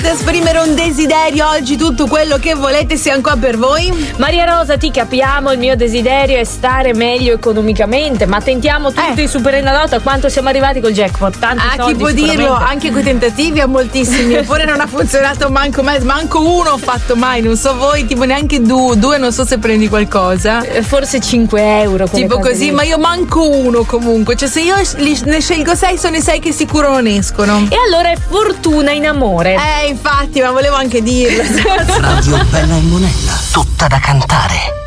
volete esprimere un desiderio oggi, tutto quello che volete, siamo qua per voi. Maria Rosa, ti capiamo, il mio desiderio è stare meglio economicamente, ma tentiamo tutti su Superenalotto. A quanto siamo arrivati col jackpot? Tanti soldi, chi può dirlo? Anche coi tentativi a moltissimi, eppure non ha funzionato manco uno ho fatto mai, non so voi, tipo neanche due, non so se prendi qualcosa. Forse 5 euro. Tipo così, ma io manco uno comunque, cioè se io ne scelgo 6 sono i 6 che sicuro non escono. E allora è fortuna in amore. Infatti, ma volevo anche dirlo. Radio Bella e Monella, tutta da cantare.